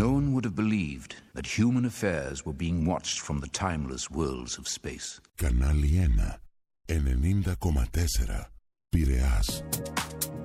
No one would have believed that human affairs were being watched from the timeless worlds of space. Κανάλι 1, 90,4, Πειραιάς.